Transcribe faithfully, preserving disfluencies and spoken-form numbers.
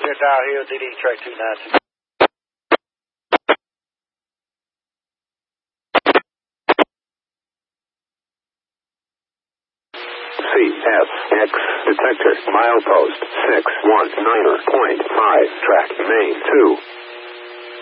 Clear Tower Hill, D D track two nine two. C S X detector milepost six one niner point five track main two.